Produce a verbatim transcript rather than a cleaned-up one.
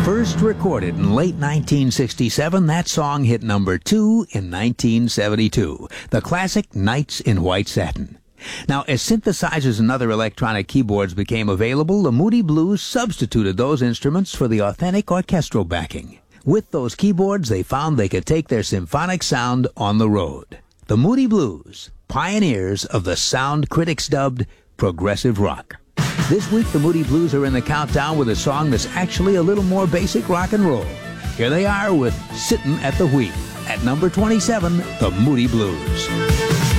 First recorded in late nineteen sixty-seven, that song hit number two in nineteen seventy-two. The classic Nights in White Satin. Now, as synthesizers and other electronic keyboards became available, the Moody Blues substituted those instruments for the authentic orchestral backing. With those keyboards, they found they could take their symphonic sound on the road. The Moody Blues, pioneers of the sound critics dubbed progressive rock. This week, the Moody Blues are in the countdown with a song that's actually a little more basic rock and roll. Here they are with Sittin' at the Wheel. At number twenty-seven, the Moody Blues.